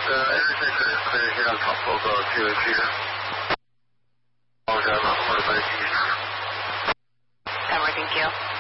intersection is clear here on top of 202. Apologize, I'm on the Cover, thank you.